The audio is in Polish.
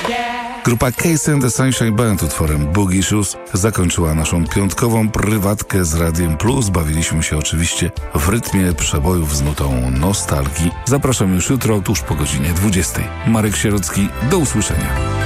Grupa Case and the Sunshine Band utworem Boogie Shoes zakończyła naszą piątkową prywatkę z Radiem Plus. Bawiliśmy się oczywiście w rytmie przebojów z nutą nostalgii. Zapraszam już jutro tuż po godzinie 20. Marek Sierocki, do usłyszenia.